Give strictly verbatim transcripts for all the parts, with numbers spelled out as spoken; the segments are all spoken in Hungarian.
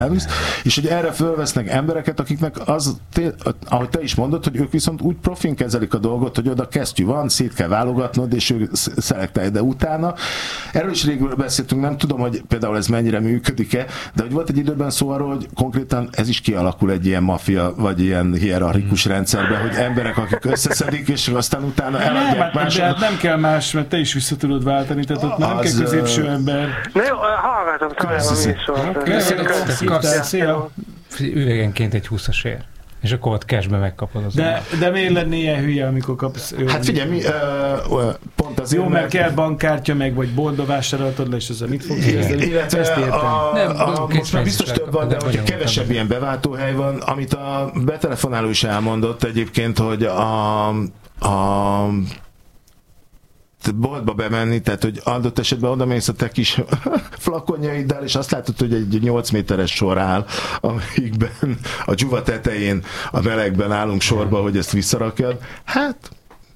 és hogy erre fölvesznek embereket, akiknek az, ahogy te is mondod, hogy ők viszont úgy profin kezelik a dolgot, hogy oda kesztyű van, szét kell válogatnod, és ők szelektálják, de utána. Erről is régül beszéltünk, nem tudom, hogy például ez mennyire működik-e, de hogy volt egy időben szó arról, hogy konkrétan ez is kialakul egy ilyen maffia, vagy ilyen hierarchikus rendszerben, hogy emberek, akik összeszedik, és aztán utána eladják mások. Nem kell más, mert te is vissza tudod váltani, tehát ott nem kell középső ember. Na jó, hallgatom, Köszönöm. Szia! Üvegenként egy húszasért. És akkor ott cashbe megkapod az. De, de miért lenni ilyen hülye, amikor kapsz? Hát figyelj, mi, uh, pont azért... Jó, mert kell bankkártya, meg vagy boltba vásároltad le, és ezzel mit fogsz kezdeni? Illetve ezt értem. A, nem, a, most már biztos több van, de hogyha kevesebb ilyen beváltóhely van, amit a betelefonáló is elmondott egyébként, hogy a, a boltba bemenni, tehát hogy adott esetben oda mész a te kis flakonjaiddal, és azt látod, hogy egy nyolc méteres sor áll, amikben a dzsuva tetején a melegben állunk sorba, hogy ezt visszarakjad. Hát,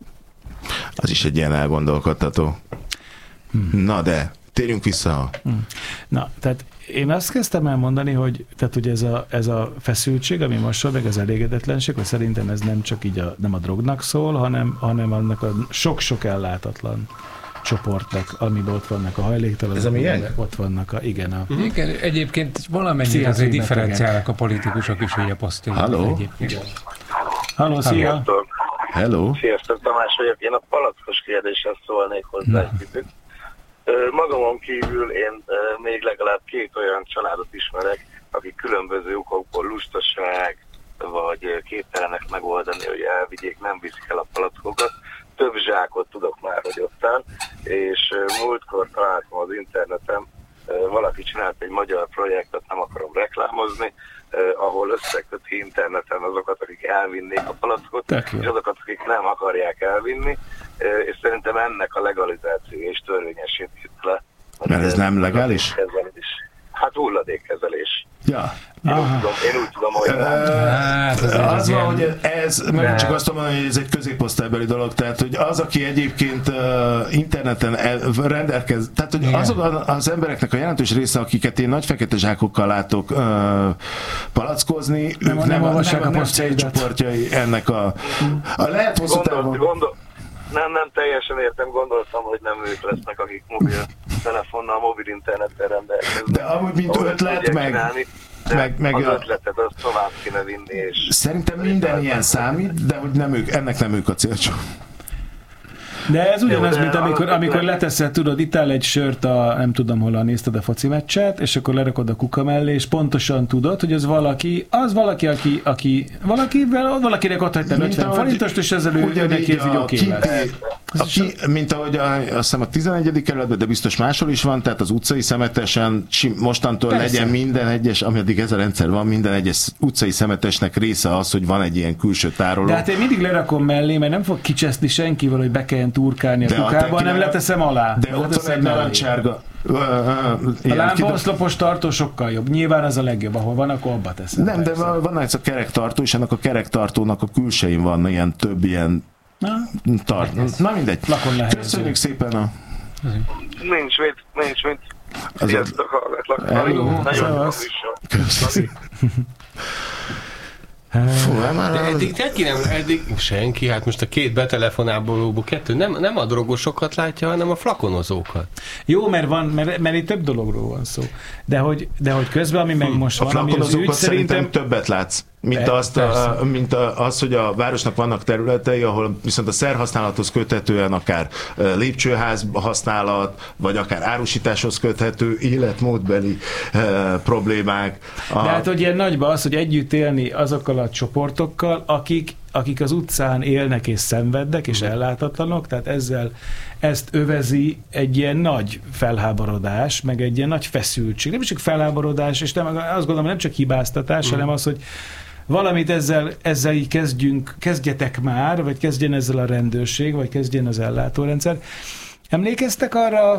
az is egy ilyen elgondolkodtató. Hmm. Na de, térjünk vissza. Hmm. Na, tehát én azt kezdtem elmondani, hogy, tehát, hogy ez, a, ez a feszültség, ami most van, meg az elégedetlenség, hogy szerintem ez nem csak így a, nem a drognak szól, hanem, hanem annak a sok-sok ellátatlan csoportnak, amiben ott vannak a hajléktalanok. Ez a milyen? Ott vannak a, igen. A, uh-huh. Igen, egyébként valamennyire azért differenciálnak a politikusok is, hogy a posztolók. Halló? Halló, szia! Hello! Sziasztok, Tamás vagyok. Én a palackos kérdéshez szólnék hozzá egy kicsit. Magamon kívül én még legalább két olyan családot ismerek, akik különböző okokból lustaság, vagy képtelenek megoldani, hogy elvigyék, nem viszik el a palackokat. Több zsákot tudok már, hogy ottán, és múltkor találtam az interneten, valaki csinált egy magyar projektet, nem akarom reklámozni, ahol összeköti interneten azokat, akik elvinnék a palackot, és azokat, akik nem akarják elvinni, és szerintem ennek a legalizáció és törvényesítése. Mert ez nem legális? Hát hulladékkezelés. Ja. Én úgy, tudom, én úgy tudom, hogy hát, az, az van, hogy ez, meg csak azt mondom, hogy ez egy középosztálybeli dolog, tehát, hogy az, aki egyébként uh, interneten el, rendelkez, tehát, hogy igen. Azok az embereknek a jelentős része, akiket én nagy fekete zsákokkal látok uh, palackozni, nem, ők nem, nem, nem, nem a célcsoportjai ennek a, a lehet hosszú távon. Gondol, nem, nem teljesen értem, gondoltam, hogy nem ők lesznek, akik mobil telefonnal, mobil internettel rendelkeznek. De amúgy, mint ötlet, meg, csinálni, meg, meg az a... ötletet, azt tovább kéne vinni. És szerintem minden ilyen számít, de hogy nem ők, ennek nem ők a célcsoport. De ez ugyanaz, mint amikor, amikor leteszed, tudod, itt áll egy sört a, nem tudom hol, nézted a foci meccset, és akkor lerakod a kuka mellé, és pontosan tudod, hogy az valaki, az valaki, aki, aki valakivel, valakinek ott hagytál ötven forintost, és ezzel ő neki ez így oké lesz. Aki, mint ahogy a, azt hiszem a tizenegyedik kerületben, de biztos máshol is van, tehát az utcai szemetesen mostantól persze. Legyen minden egyes, ameddig ez a rendszer van, minden egyes utcai szemetesnek része az, hogy van egy ilyen külső tároló. De hát én mindig lerakom mellé, mert nem fog kicseszni senkivel, hogy be kelljen turkálni a de kukába, hanem leteszem alá. De ott van egy narancsárga. A lámpaoszlopos tartó sokkal jobb. Nyilván az a legjobb, ahol van, akkor abba teszem. Nem, persze. De van egy a kerektartó, és ennek a kerektartónak a külsején van ilyen több ilyen Na, tart. Na mindegy. Köszönjük szépen a... Nincs mit, nincs mit. Sziasztok, hallgatlak. Nagyon köszönjük. Fú, de eddig senki nem, eddig senki, hát most a két betelefonálból kettő, nem, nem a drogosokat látja, hanem a flakonozókat. Jó, mert van, mert, mert itt több dologról van szó. De hogy, de hogy közben, ami meg most a van, ami az ügy, szerintem többet látsz. Mint, azt a, mint a, az, hogy a városnak vannak területei, ahol viszont a szerhasználathoz köthetően akár lépcsőház használat, vagy akár árusításhoz köthető életmódbeli e, problémák. A... De hát, hogy ilyen nagyban az, hogy együtt élni azokkal a csoportokkal, akik, akik az utcán élnek és szenvednek, és ellátatlanok, tehát ezzel ezt övezi egy ilyen nagy felháborodás, meg egy ilyen nagy feszültség. Nem csak felháborodás, és nem, azt gondolom, nem csak hibáztatás, mm. hanem az, hogy valamit ezzel, ezzel így kezdjünk, kezdjetek már, vagy kezdjen ezzel a rendőrség, vagy kezdjen az ellátórendszer. Emlékeztek arra,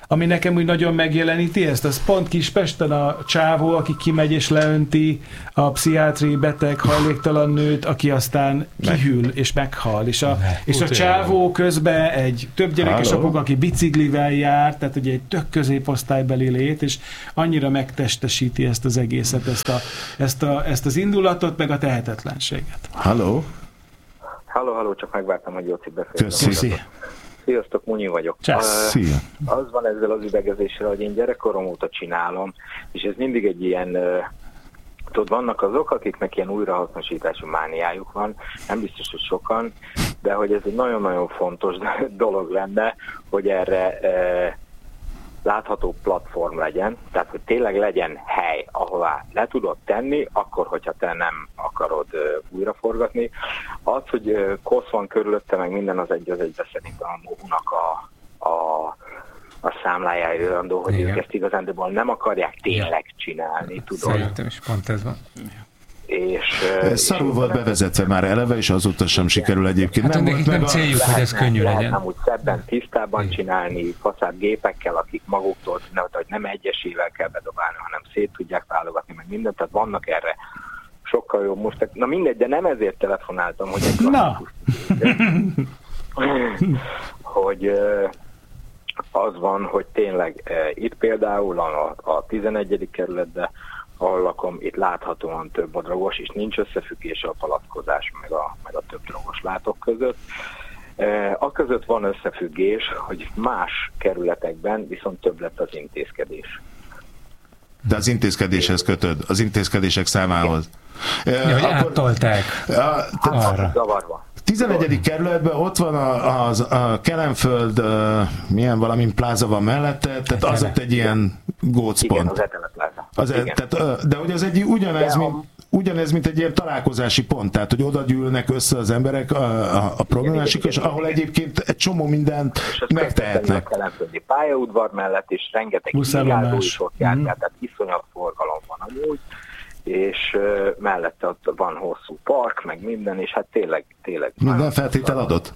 ami nekem úgy nagyon megjeleníti ezt, az pont Kispesten a csávó, aki kimegy és leönti a pszichiátriai beteg, hajléktalan nőt, aki aztán kihűl és meghal. És a, és a csávó közben egy több gyerekes apuka, aki biciklivel jár, tehát ugye egy tök középosztálybeli lét, és annyira megtestesíti ezt az egészet, ezt, a, ezt, a, ezt az indulatot, meg a tehetetlenséget. Halló? Halló, halló, csak megvártam, hogy Jóci beszélni. Köszi. Sziasztok, Munyi vagyok. Csász. Uh, az van ezzel az üvegezéssel, hogy én gyerekkorom óta csinálom, és ez mindig egy ilyen, uh, tudod, vannak azok, akiknek ilyen újrahasznosítású mániájuk van, nem biztos, hogy sokan, de hogy ez egy nagyon-nagyon fontos dolog lenne, hogy erre uh, látható platform legyen, tehát hogy tényleg legyen hely, ahová le tudod tenni, akkor, hogyha te nem akarod uh, újraforgatni. Az, hogy uh, kosz van körülötte, meg minden az egy az egybe szerintem a móvunak a, a, a számlájára irandó, hogy igen, ők ezt igazándiból nem akarják tényleg csinálni, tudod. Szerintem is pont ez van. És, ez szarul volt bevezetve már eleve, és azóta sem sikerül egyébként. Hát nem volt meg nem céljuk, a... hogy ez könnyű legyen. Lehetne úgy szebben, tisztában igen, csinálni, faszád gépekkel, akik maguktól, hogy nem egyesével kell bedobálni, hanem szét tudják válogatni, meg mindent, tehát vannak erre sokkal jobb most. Na mindegy, de nem ezért telefonáltam, hogy egy klasszikus hogy az van, hogy tényleg itt például a, a tizenegyedik kerületben, ahol lakom, itt láthatóan több a drogos, és nincs összefüggés a palackozás meg a, meg a több drogos látok között. E, a között van összefüggés, hogy más kerületekben viszont több lett az intézkedés. De az intézkedéshez kötöd, az intézkedések számához. Ja, hogy akkor, áttolták arra. Zavarva. tizenegyedik kerületben ott van a, az, a Kelenföld, uh, milyen valamin pláza van mellette, tehát az ott egy ilyen gócpont. Igen, az Etele pláza. Az, tehát, uh, de hogy az egy ugyanez, mint, ugyanez, mint egy ilyen találkozási pont, tehát hogy oda gyűlnek össze az emberek a, a, a problémásik, és ahol egyébként egy csomó mindent megtehetnek. A Kelenföldi pályaudvar mellett is rengeteg megálló is ott jár, mm. tehát iszonyat forgalom van amúgy, és uh, mellette ott van hosszú park, meg minden, és hát tényleg... tényleg minden feltétel adott?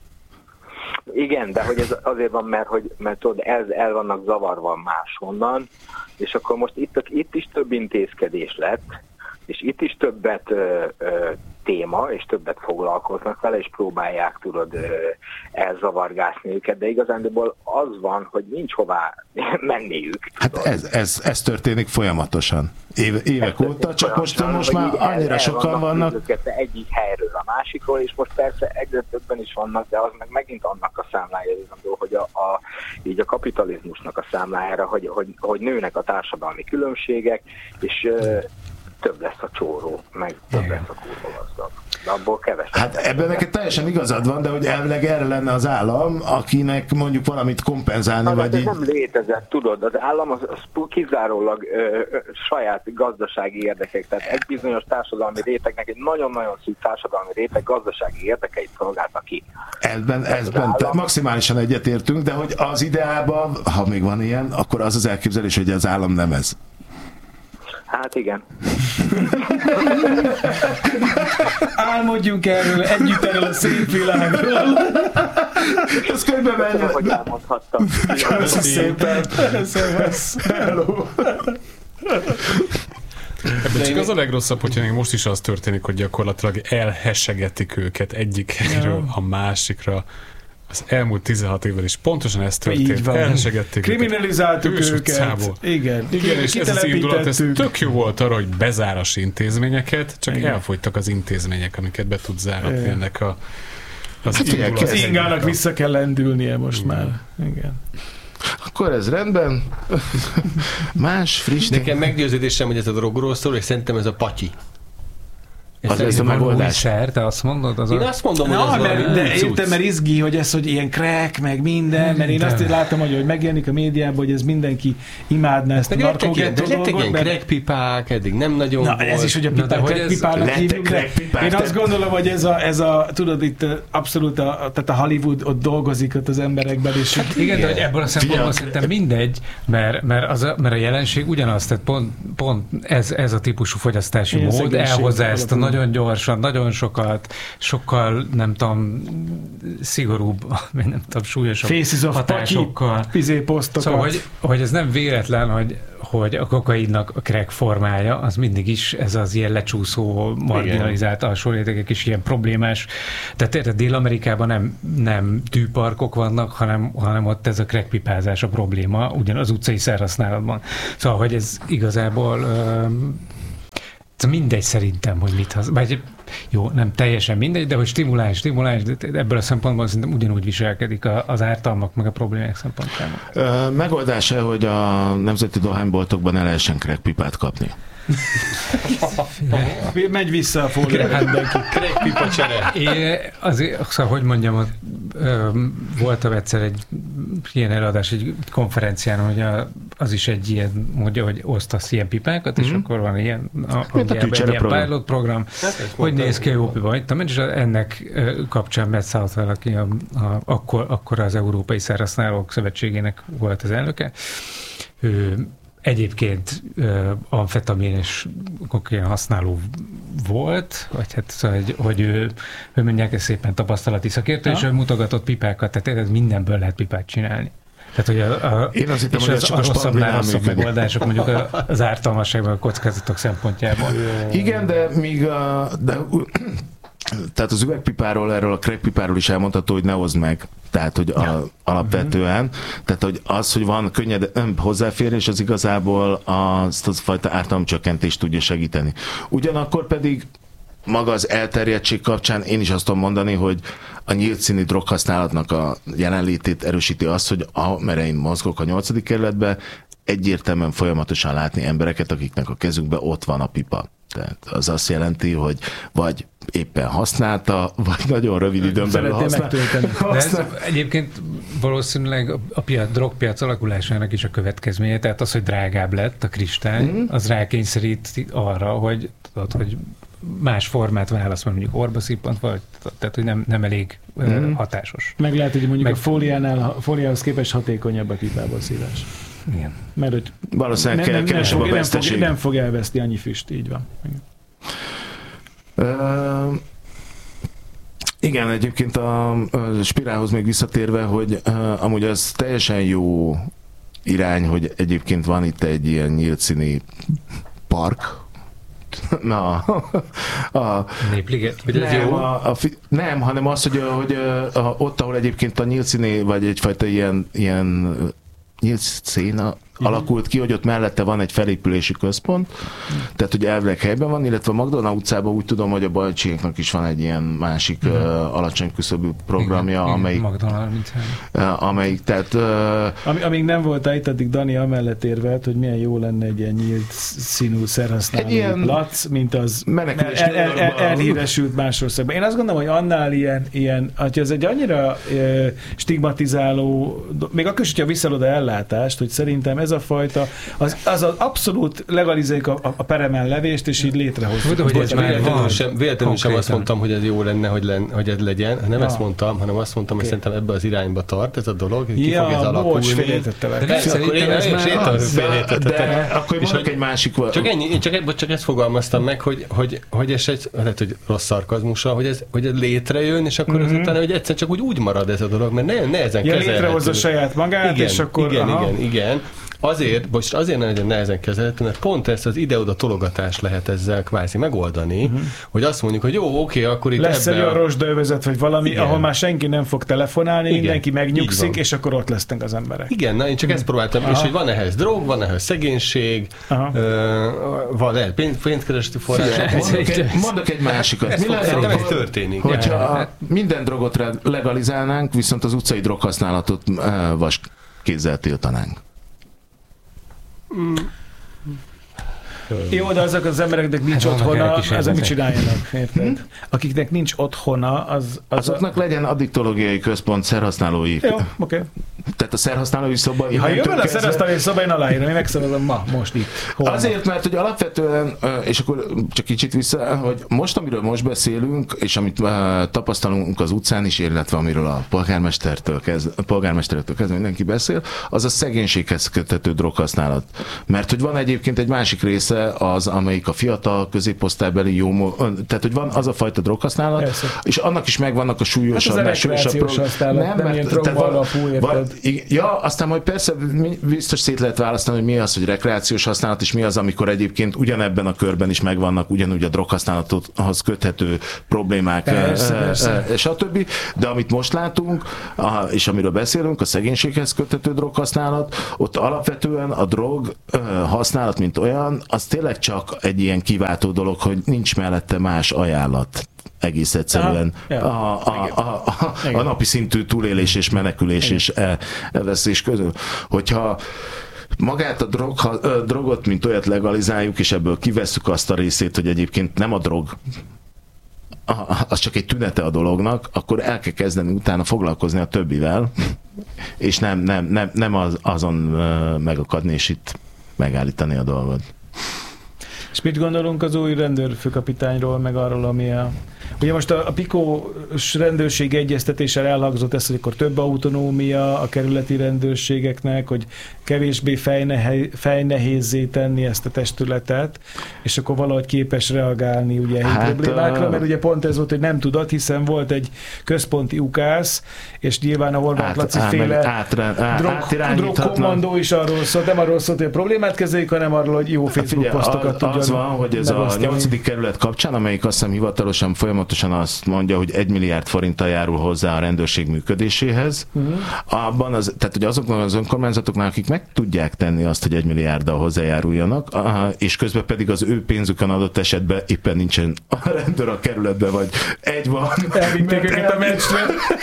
Igen, de hogy ez azért van, mert, hogy, mert tudod, ez el vannak zavarva máshonnan, és akkor most itt, itt is több intézkedés lett, és itt is többet ö, ö, téma, és többet foglalkoznak vele, és próbálják, tudod, ö, elzavargászni őket, de igazándiból az van, hogy nincs hová menniük. Hát ez, ez, ez történik folyamatosan. Éve, évek ez óta, csak most, most már annyira el, sokan vannak. Egyik helyről a másikról, és most persze egyre többen is vannak, de az meg megint annak a számlája, hogy a, a, így a kapitalizmusnak a számlájára, hogy, hogy, hogy nőnek a társadalmi különbségek, és ö, több lesz a csóró, meg több lesz a kurva gazdag. De abból kevesebb. Hát ebben neked teljesen igazad van, de hogy elvileg erre lenne az állam, akinek mondjuk valamit kompenzálni, na, vagy ez így... nem létezett, tudod, az állam az, az kizárólag ö, ö, saját gazdasági érdekek, tehát egy bizonyos társadalmi rétegnek, egy nagyon-nagyon szűk társadalmi réteg gazdasági érdekeit szolgálta ki. Ebben, ezben állam... maximálisan egyetértünk, de hogy az ideában, ha még van ilyen, akkor az az elképzelés, hogy az állam nem ez. Hát igen. Álmodjunk erről, együtt erről a szép világról. Ez könyvbe menjen. Hogy elmondhattam. Köszönöm szépen. Hello. Ebben csak az a legrosszabb, hogyha még most is az történik, hogy gyakorlatilag elhessegetik őket egyik helyről a másikra. Az elmúlt tizenhat évvel is pontosan ez történt. Elhessegették kriminalizáltuk őket. őket. Igen. Igen, és ez az indulat, ez tök jó volt arra, hogy bezáras intézményeket, csak igen, elfogytak az intézmények, amiket be tud záratni ennek a az, hát indulat. Az ingának vissza kell lendülnie most igen, már. Igen. Akkor ez rendben. Más, friss. Nekem meggyőződésem, hogy ez a drogról szól, és szerintem ez a patyi. Az ez a megoldás. Szer, te azt mondod? Az én a... azt mondom, hogy na, az mert, de értem, mert izgi, hogy ez, hogy ilyen crack, meg minden, mert én de. azt látom, hogy, hogy megjelenik a médiában, hogy ez mindenki imádna ezt a narkogettó dolgot. Lettek ilyen crackpipák, eddig nem nagyon na, volt. Ez is, hogy a pipák crackpipának hívjuk, de én azt gondolom, hogy ez a, ez a tudod, itt abszolút a, tehát a Hollywood ott dolgozik ott az emberekben. És hát igen, de hogy ebből a szempontból szerintem mindegy, mert, mert, az a, mert a jelenség ugyanaz, tehát pont, pont ez, ez a típusú fogyasztási mód elhozza ezt a nagyon gyorsan, nagyon sokat, sokkal, nem tudom, szigorúbb, nem tudom, súlyosabb hatásokkal. Szóval, hogy, hogy ez nem véletlen, hogy, hogy a kokainnak a crack formája, az mindig is ez az ilyen lecsúszó, marginalizált alsórétegek is ilyen problémás. Tehát érted, Dél-Amerikában nem, nem tűparkok vannak, hanem, hanem ott ez a crackpipázás a probléma, ugyan az utcai szerhasználatban. Szóval, hogy ez igazából uh, mindegy szerintem, hogy mit hasz... Bár, jó, nem teljesen mindegy, de hogy stimulálás, stimulálás, de ebből a szempontból szerintem ugyanúgy viselkedik az ártalmak, meg a problémák szempontjából. Megoldása, hogy a nemzeti dohányboltokban el lehessen crackpipát kapni. Megy vissza a fóliára. Crackpipa csere. É, azért, szóval, hogy mondjam, voltam egyszer egy ilyen előadás, egy konferencián, hogy a, az is egy ilyen, mondja, hogy osztasz ilyen pipákat, mm-hmm. és akkor van ilyen, a, a egy ilyen pilot program, hát, hogy néz ki a jó pipa. És ennek kapcsán Matt Southwell, aki a, a, akkor, akkor az Európai Szerhasználók Szövetségének volt az elnöke, ő egyébként uh, amfetamin és kokain használó volt, vagy hát szóval, hogy, hogy ő, ő mondják, ez szépen tapasztalati szakértő, ja. és ő mutogatott pipákat, tehát mindenből lehet pipát csinálni. Tehát, hogy a, a, Én azt hittem, és hogy az, csak a rosszabbnál rosszabb megoldások mondjuk az ártalmasságban, a kockázatok szempontjából. Igen, de míg a, de, tehát az üvegpipáról, erről a crackpipáról is elmondható, hogy ne hozd meg. Tehát, hogy a, ja. alapvetően, tehát, hogy az, hogy van könnyed hozzáférés, az igazából azt az fajta ártalomcsökkentést tudja segíteni. Ugyanakkor pedig maga az elterjedtség kapcsán én is azt tudom mondani, hogy a nyílt színi droghasználatnak a jelenlétét erősíti az, hogy amerre én mozgok a nyolcadik kerületben, egyértelműen folyamatosan látni embereket, akiknek a kezükben ott van a pipa. Tehát az azt jelenti, hogy vagy éppen használta, vagy nagyon rövid időn belül használta. De ez egyébként valószínűleg a piac, drogpiac alakulásának is a következménye, tehát az, hogy drágább lett a kristály, mm-hmm. az rákényszerít arra, hogy tudod, hogy más formát válasz, mert mondjuk orba szippant, vagy, tehát hogy nem, nem elég mm. hatásos. Meg lehet, hogy mondjuk Meg... a fóliánál, a fóliához képest hatékonyabb a pipából szívás. Igen. Mert hogy valószínűleg nem, nem, kevesebb a veszteség. Nem, nem fog elveszti annyi füst, így van. Uh, igen, egyébként a, a spirálhoz még visszatérve, hogy uh, amúgy az teljesen jó irány, hogy egyébként van itt egy ilyen nyílt színi park. Na, a, Népliget? Nem, a, a, nem, hanem az, hogy, hogy a, a, ott, ahol egyébként a nyílt színi, vagy egyfajta ilyen, ilyen nyílt széna alakult ki, hogy ott mellette van egy felépülési központ, tehát hogy elvileg helyben van, illetve a Magdolna utcában úgy tudom, hogy a Bajcsiéknak is van egy ilyen másik uh, alacsony küszöbű programja, igen, amelyik, Magdolna, uh, amelyik, tehát... Uh, Ami, amíg nem volt itt, addig Dani amellett érvelt, hogy milyen jó lenne egy ilyen nyílt színű szerhasználó plac, mint az el, el, el, elhíresült más országban. Én azt gondolom, hogy annál ilyen, ilyen hogy ez egy annyira uh, stigmatizáló, még akkor is, hogyha visszaad oda ellátást, hogy szerintem ez a fajta, az az, az abszolút legalizáljuk a, a peremen levést, és így létrehozzuk. Hogy ez véletlenül sem, véletlenül sem azt mondtam, hogy ez jó lenne, hogy, len, hogy ez legyen. Nem ja. ezt mondtam, hanem azt mondtam, hogy okay. szerintem ebbe az irányba tart ez a dolog, hogy ki ja, fog ez alakulni. Bocs, félértettelek. De akkor mondok egy másik... Csak ennyi, én csak, csak ezt fogalmaztam meg, hogy, hogy, hogy ez egy, lehet, hogy rossz szarkazmusa, hogy ez, hogy ez létrejön, és akkor mm-hmm. azután, hogy egyszer csak úgy, úgy marad ez a dolog, mert ne, nehezen ja, kezelhető. Létrehozza saját magát, igen, és akkor... Igen, igen, igen. Azért, most azért nagyon nehezen kezelhető, mert pont ezt az ide-oda tologatást lehet ezzel kvázi megoldani, uh-huh. hogy azt mondjuk, hogy jó, oké, akkor itt lesz egy olyan a... rozsdaövezet, vagy valami, igen. ahol már senki nem fog telefonálni, igen. mindenki megnyugszik, és akkor ott lesznek az emberek. Igen, na én csak ezt próbáltam, aha. és hogy van ehhez drog, van ehhez szegénység, uh, van el pénz, pénzkereseti források. Mondok, egy, mondok egy másikat. Ez, Mi ez, ez, ez történik. Hogyha ja. minden drogot legalizálnánk, viszont az utcai droghasználatot uh, vas kézzel tiltanánk. Mm. Jó, de azok az embereknek nincs hát otthona, azok mit csináljanak, érted? Hm? Akiknek nincs otthona, az... az Azoknak a... legyen addiktológiai központ, szerhasználói. Jó, oké. Okay. Tehát a szerhasználói szoba... Ha jön a szerhasználói szoba, én aláírom, én megszavazom ma, most itt. Holnap. Azért, mert hogy alapvetően, és akkor csak kicsit vissza, hogy most, amiről most beszélünk, és amit tapasztalunk az utcán is, illetve amiről a polgármestertől kezd, a polgármestertől kezdve mindenki beszél, az a szegénységhez köthető droghasználat. Mert hogy van egyébként egy másik része az, amelyik a fiatal, középosztálybeli jó, tehát hogy van az a fajta droghasználat, persze. És annak is megvannak a súlyosabb, hát rekreációs használat, nem, nem mert, ilyen drogba alapú, érted? Ja, aztán majd persze biztos szét lehet választani, hogy mi az, hogy rekreációs használat, és mi az, amikor egyébként ugyanebben a körben is megvannak ugyanúgy a droghasználathoz köthető problémák, persze, persze. stb. De amit most látunk, és amiről beszélünk, a szegénységhez köthető droghasználat, ott alapvetően a drog használat, mint olyan, az tényleg csak egy ilyen kiváltó dolog, hogy nincs mellette más ajánlat. Egész egyszerűen ja, ja. A, a, a, a, a napi szintű túlélés és menekülés igen. és elveszés közül. Hogyha magát a drog, a drogot, mint olyat legalizáljuk, és ebből kivesszük azt a részét, hogy egyébként nem a drog, az csak egy tünete a dolognak, akkor el kell kezdeni utána foglalkozni a többivel, és nem, nem, nem, nem az, azon megakadni, és itt megállítani a dolgot. És mit gondolunk az új rendőrfőkapitányról, meg arról, ami a... Ugye most a, a pikós rendőrség egyeztetéssel elhangzott ez, hogy akkor több autonómia a kerületi rendőrségeknek, hogy kevésbé fejnehe, fejnehézzé tenni ezt a testületet, és akkor valahogy képes reagálni ugye hát, problémákra, mert ugye pont ez volt, hogy nem tudott, hiszen volt egy központi ukász, és nyilván a Horváth Laci féle drogkommandó is arról szólt, nem arról szólt, hogy a problémát kezeljük, hanem arról, hogy jó Facebook posztokat tudjon. Az van, hogy ez a nyolcadik kerület kapcsán, amelyik azt hiszem hivatalosan folyamatosan azt mondja, hogy egy milliárd forinttal járul hozzá a rendőrség működéséhez. Uh-huh. Abban az, tehát hogy azoknak az önkormányzatoknál, akik meg tudják tenni azt, hogy egy milliárddal hozzájáruljanak, és közben pedig az ő pénzükön adott esetben éppen nincsen a rendőr a kerületben, vagy egy van. Elvitték őket a meccsre.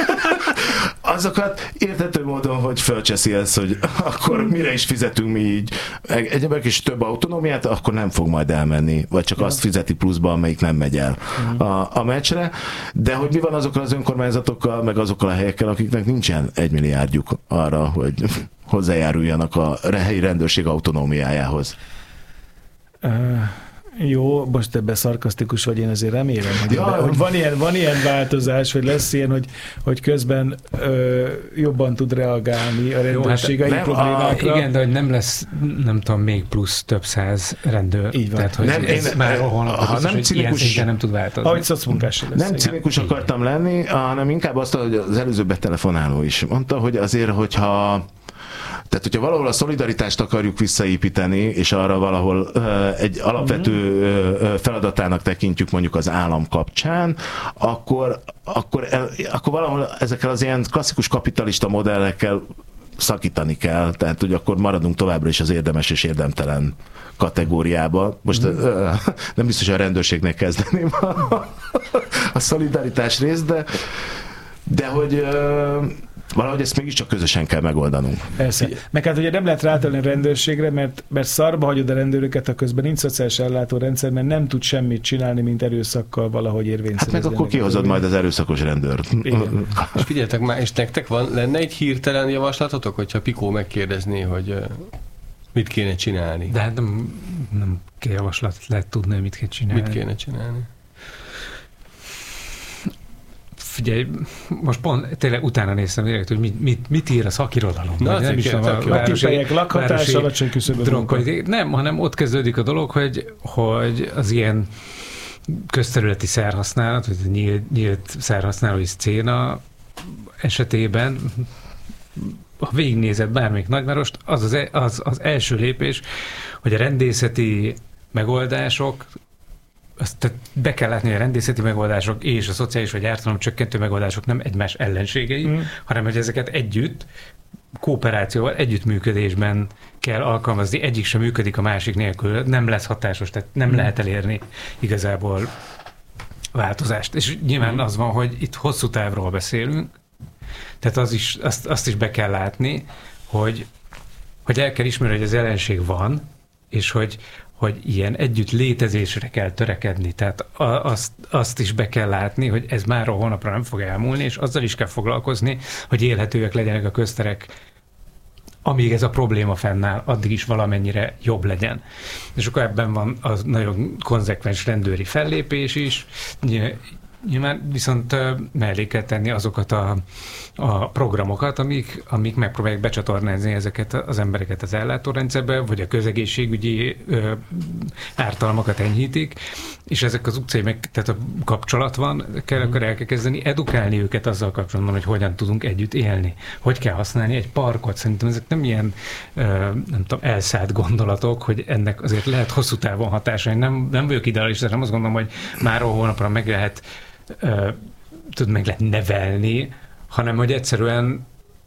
Azokat érthető módon, hogy fölcseszi ezt, hogy akkor mire is fizetünk mi így. Egyébként is több autonómiát, akkor nem fog majd elmenni, vagy csak ja. azt fizeti pluszba, amelyik nem megy el uh-huh. a, a meccsre. De hogy mi van azokkal az önkormányzatokkal, meg azokkal a helyekkel, akiknek nincsen egy milliárdjuk arra, hogy hozzájáruljanak a helyi rendőrség autonómiájához? Uh. Jó, most ebben szarkasztikus vagy, én azért remélem, hogy, ja, ebben, hogy van, ilyen, van ilyen változás, vagy lesz ilyen, hogy, hogy közben ö, jobban tud reagálni a rendőrségai hát problémákra. A, igen, de hogy nem lesz, nem tudom, még plusz több száz rendőr. Így van. Tehát, hogy nem, ez én, már holnap ha biztos, nem cinikus, nem tud változni. Ahogy szocmunkás lesz. Nem cinikus igen. akartam lenni, hanem inkább azt, hogy az előző betelefonáló is mondta, hogy azért, hogyha Tehát, hogyha valahol a szolidaritást akarjuk visszaépíteni, és arra valahol uh, egy alapvető uh, feladatának tekintjük mondjuk az állam kapcsán, akkor, akkor, el, akkor valahol ezekkel az ilyen klasszikus kapitalista modellekkel szakítani kell, tehát hogy akkor maradunk továbbra is az érdemes és érdemtelen kategóriába. Most mm. uh, nem biztos, hogy a rendőrségnek kezdeném a, a szolidaritás részt, de, de hogy uh, valahogy ezt mégiscsak közösen kell megoldanunk. Persze. Meg hát ugye nem lehet rátenni a rendőrségre, mert, mert szarba hagyod a rendőröket, ha közben nincs szociális ellátórendszer, mert nem tud semmit csinálni, mint erőszakkal valahogy érvényszerezni. Hát meg akkor kihozod majd az erőszakos rendőrt. Igen. És figyeljetek már, és nektek van, lenne egy hirtelen javaslatotok, hogyha Pikó megkérdezné, hogy uh, mit kéne csinálni? De hát nem, nem kell javaslat, lehet tudni, mit kell csinálni. Mit kéne csinálni? Figyelj, most pont tényleg utána néztem direkt, hogy mit, mit, mit ír a szakirodalom. Na, nem is tudom, a városi, lakhatás, alacsony küszöbön. Nem, hanem ott kezdődik a dolog, hogy, hogy az ilyen közterületi szerhasználat, vagy nyílt, nyílt szerhasználói szcéna esetében, ha végignézed bármelyik nagyvárost, az az, az az első lépés, hogy a rendészeti megoldások, azt tehát be kell látni, hogy a rendészeti megoldások és a szociális vagy ártalomcsökkentő megoldások nem egymás ellenségei, mm. hanem hogy ezeket együtt, kooperációval, együttműködésben kell alkalmazni. Egyik sem működik a másik nélkül, nem lesz hatásos, tehát nem mm. lehet elérni igazából változást. És nyilván az van, hogy itt hosszú távról beszélünk, tehát az is, azt, azt is be kell látni, hogy, hogy el kell ismerni, hogy az ellenség van, és hogy, hogy ilyen együtt létezésre kell törekedni, tehát azt, azt is be kell látni, hogy ez már a holnapra nem fog elmúlni, és azzal is kell foglalkozni, hogy élhetőek legyenek a közterek, amíg ez a probléma fennáll, addig is valamennyire jobb legyen. És akkor ebben van az nagyon konzekvens rendőri fellépés is, nyilván viszont mellé kell tenni azokat a, a programokat, amik, amik megpróbálják becsatornázni ezeket az embereket az ellátórendszerbe, vagy a közegészségügyi ö, ártalmakat enyhítik, és ezek az utcai, meg, tehát a kapcsolat van, kell akkor el kell kezdeni edukálni őket azzal kapcsolatban, hogy hogyan tudunk együtt élni, hogy kell használni egy parkot. Szerintem ezek nem ilyen ö, nem tudom, elszállt gondolatok, hogy ennek azért lehet hosszú távon hatása. Én nem, nem vagyok idealista, nem azt gondolom, hogy már holnapra meg lehet Uh, tud meg lehet nevelni, hanem hogy egyszerűen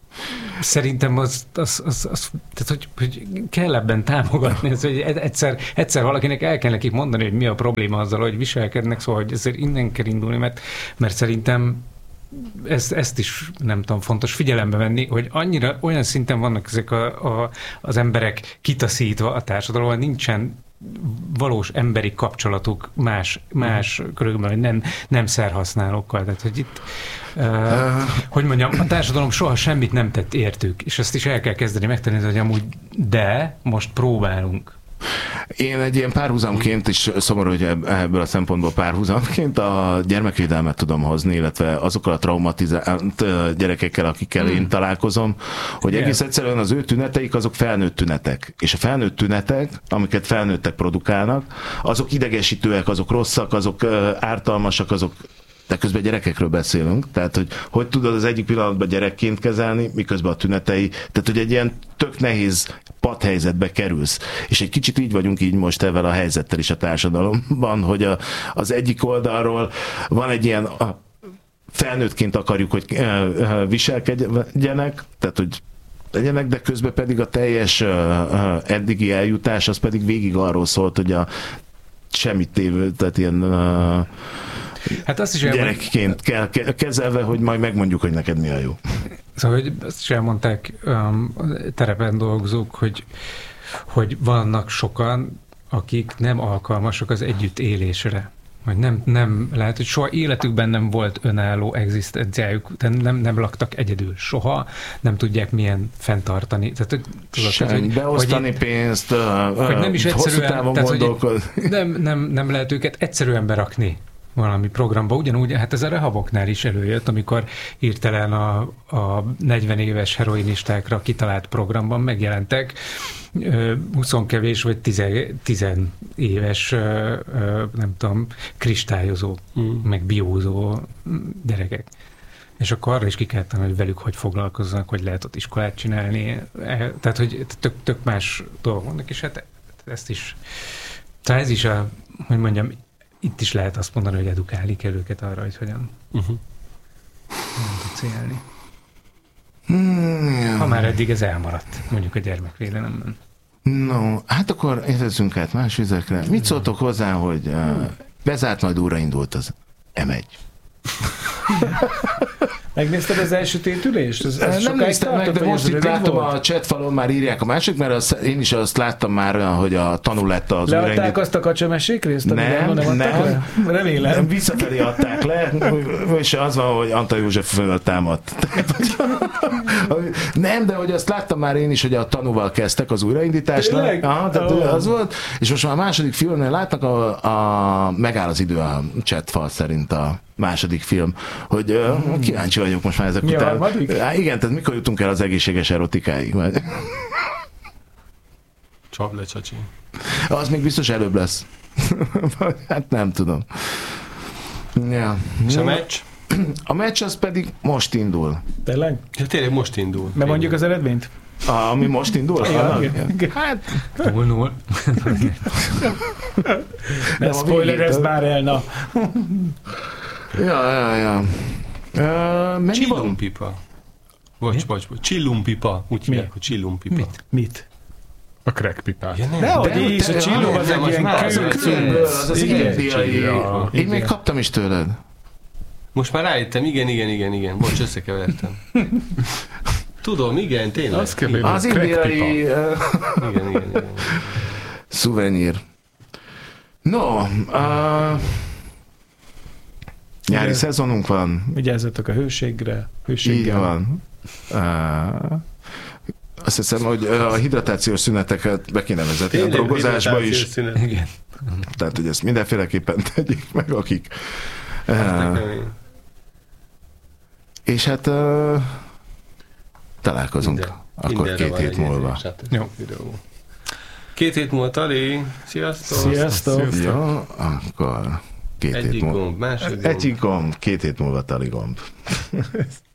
szerintem az, az, az, az tehát, hogy, hogy kell ebben támogatni, ez, hogy egyszer, egyszer valakinek el kell nekik mondani, hogy mi a probléma azzal, hogy viselkednek, szóval hogy ezért innen kell indulni, mert, mert szerintem ezt, ezt is nem tudom, fontos figyelembe venni, hogy annyira olyan szinten vannak ezek a, a, az emberek kitaszítva a társadalomban, nincsen valós emberi kapcsolatuk más, más körülbelül, hogy nem, nem szerhasználókkal. Tehát, hogy itt, uh, hogy mondjam, a társadalom soha semmit nem tett értük, és ezt is el kell kezdeni megtenni, hogy amúgy de most próbálunk. Én egy ilyen párhuzamként is szomorú, hogy ebből a szempontból párhuzamként a gyermekvédelmet tudom hozni, illetve azokkal a traumatizált gyerekekkel, akikkel én találkozom, hogy egész egyszerűen az ő tüneteik azok felnőtt tünetek. És a felnőtt tünetek, amiket felnőttek produkálnak, azok idegesítőek, azok rosszak, azok ártalmasak, azok de közben gyerekekről beszélünk, tehát hogy hogy tudod az egyik pillanatban gyerekként kezelni, miközben a tünetei, tehát hogy egy ilyen tök nehéz padhelyzetbe kerülsz. És egy kicsit így vagyunk így most ezzel a helyzettel is a társadalomban, hogy a, az egyik oldalról van egy ilyen a, felnőttként akarjuk, hogy viselkedjenek, tehát hogy legyenek, de közben pedig a teljes uh, eddigi eljutás, az pedig végig arról szólt, hogy a semmit tévő, tehát ilyen uh, hát azt is gyerekként kell kezelve, hogy majd megmondjuk, hogy neked mi a jó. Szóval, hogy azt is elmondták um, terepen dolgozók, hogy, hogy vannak sokan, akik nem alkalmasak az együttélésre. Vagy nem, nem, lehet, hogy soha életükben nem volt önálló egzisztenciájuk, de nem, nem laktak egyedül soha, nem tudják milyen fenntartani. Tehát, tudod, Sem, hogy, beosztani hogy pénzt, hogy nem is egyszerűen, tehát, hogy nem, nem, nem lehet őket egyszerűen berakni valami programba. Ugyanúgy, hát ez a rehaboknál is előjött, amikor hirtelen a, a negyven éves heroinistákra kitalált programban megjelentek húsz kevés vagy tíz éves, nem tudom, kristályozó, mm. meg biózó gyerekek. És akkor arra is ki kell tenni, hogy velük hogy foglalkozzanak, hogy lehet ott iskolát csinálni. Tehát, hogy tök, tök más dolgok vannak, és hát ezt is, tehát ez is a, hogy mondjam, itt is lehet azt mondani, hogy edukálni kell őket arra, hogy hogyan uh-huh. nem tudsz élni. Hmm, ha már eddig ez elmaradt, mondjuk a gyermekvédelemben. No, hát akkor érezzünk át más vizekre. Mit szóltok hozzá, hogy uh, bezárt, majd újraindult az em egy? Megnézted az első tétülést? Ez, ez nem néztem meg, de most itt látom volt? A chatfalon már írják a másik, mert az, én is azt láttam már olyan, hogy a tanul lett az újraindít. Leadták azt a kacsamesék részt? Nem, nem, nem. Remélem. Nem, visszafelé adták le, és az van, hogy Antal József fölött támadt. Nem, de hogy azt láttam már én is, hogy a tanúval kezdtek az újraindításnak. Aha, tehát oh. az volt. És most már a második filmnél látnak, a, a megáll az idő a chatfal szerint a második film, hogy uh, kíváncsi vagyok most már ezek mi után. Há, igen, tehát mikor jutunk el az egészséges erotikáig? Csap le, csacsi. Az még biztos előbb lesz. Hát nem tudom. Ja. És a meccs? A meccs az pedig most indul. Tényleg? Ja, tényleg most indul. De mondjuk az eredményt? A, ami most indul? Ja, igen. Hát... null null. Ne spoilerezz már el, na. Ja, ja, ja. Uh, Csillumpipa. Bocs, bocs, bocs. Csillumpipa. Úgy hívják, hogy csillumpipa. Mit? Mit? A crackpipát. Ja, nehogy is, a csillum az egy ilyen kőből, az az indiai. Én még kaptam is tőled. Most már rájöttem, igen, igen, igen, igen. Bocs, összekevertem. Tudom, igen, tényleg. Az, az indiai... igen, igen, igen. Szuvenyír. No, a... nyári Ugye, szezonunk van. Vigyázzatok a hőségre. Hőséggel. Így van. Uh, azt hiszem, hogy a hidratációs szüneteket be kéne vezetni a drogozásba is. Szünet. Igen. Tehát, hogy ezt mindenféleképpen tegyék meg, akik... Uh, és hát uh, találkozunk Minden. akkor Mindenre két hét múlva. Jó. Két hét múlva, Tali. Sziasztok! Sziasztok! Sziasztok. Jó, akkor két Egyik hét múlva. Gomb, másik gomb. Egyik gomb, két hét múlva Tali gomb.